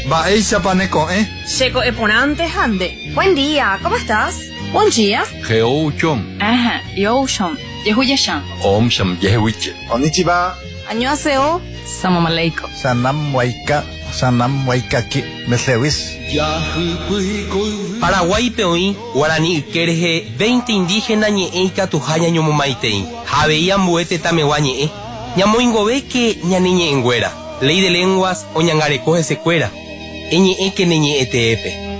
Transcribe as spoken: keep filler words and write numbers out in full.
Baeisha paneko, ¿eh? Checo eponante hande. Buen día, ¿cómo estás? Buen día. Geouchom. Ajá, yoshon. Yehuyashan. Om sham yehuiche. Konnichiwa. Annyeonghaseyo. Salam aleikum. Sanam waika. Sanam waikaki. Meslewis. Paraguay peoí, Guarani Kerje, veinte indígenas ñeeika tujaña ñomomaitei. Javeía muete tamewa ñee. Ñamoingove que ñaniñe engüera. Ley de lenguas o ñangarecoge secuera. Eñe que neñe eteepe.